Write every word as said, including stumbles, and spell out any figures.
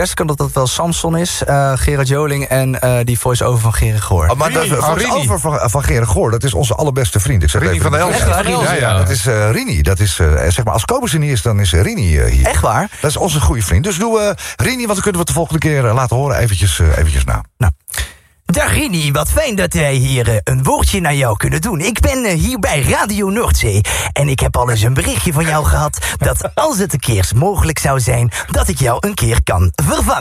best kan dat dat wel Samson is, uh, Gerard Joling en uh, die voice-over van Gerard Goor. Oh, maar de voice-over van, van Gerard Goor, dat is onze allerbeste vriend. Ik zeg Rini van der Elst. Echt waar? Ja, ja, dat is uh, Rini. Dat is, uh, zeg maar, als Kobus er niet is, dan is Rini uh, hier. Echt waar? Dat is onze goede vriend. Dus doe uh, Rini, want dan kunnen we het de volgende keer uh, laten horen. Eventjes, uh, eventjes na. Nou. Dag Rini, wat fijn dat wij hier uh, een woordje naar jou kunnen doen. Ik ben uh, hier bij Radio Noordzee en ik heb al eens een berichtje van jou gehad dat als het een keer mogelijk zou zijn, dat ik jou een keer kan vervangen.